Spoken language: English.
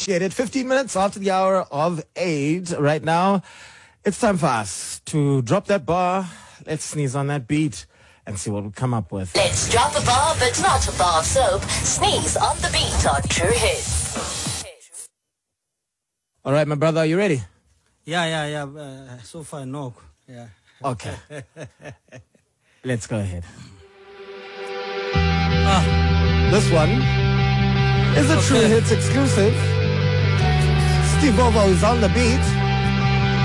appreciate it. 15 minutes after the hour of 8 right now. It's time for us to drop that bar. Let's sneeze on that beat and see what we come up with. Let's drop a bar, but not a bar of soap. Sneeze on the beat on True Hits. All right, my brother, are you ready? Yeah. So far, no. Yeah. Okay. Let's go ahead. This one is a True Hits exclusive. Steve Bobo is on the beat.